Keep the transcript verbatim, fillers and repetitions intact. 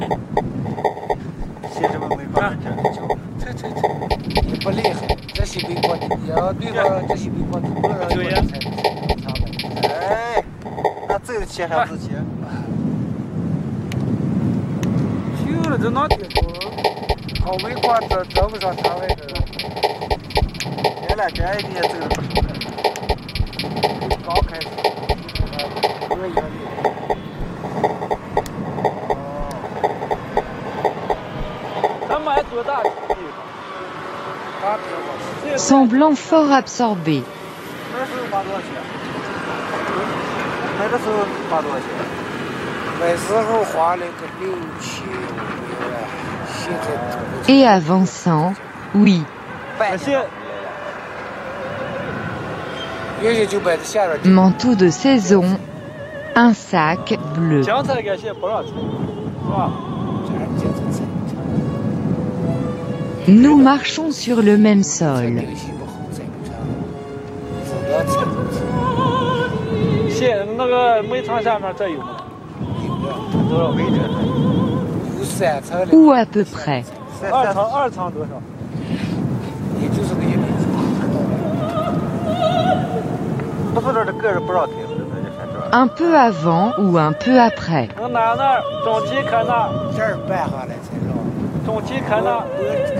写什么煤矿这这这这也不厉害，这些煤矿的，要对吧？这些煤矿的不让对呀才差的。 哎，那这个切还不切？ 修了这哪地方？好煤矿这找不上摊位的。 原来这一点这个不是。 刚开始，可以的。 Semblant fort absorbé. 那时候花多少钱？那个时候花多少钱？ 那时候花了个六七万，现在。 Et avançant, oui. 现原先就买的下边。 Manteau de saison, un sac bleu. 酱菜该现不让吃，是吧？ Nous marchons sur le même sol. 现那个煤厂下面这有吗？多少位置？ Ou à peu près. 二层二层多少？ 也就是个一米。 不是这个人不让停， Un peu avant ou un peu après. 能拿那儿，中期看那儿， 这儿办下来才让。 中期看那儿。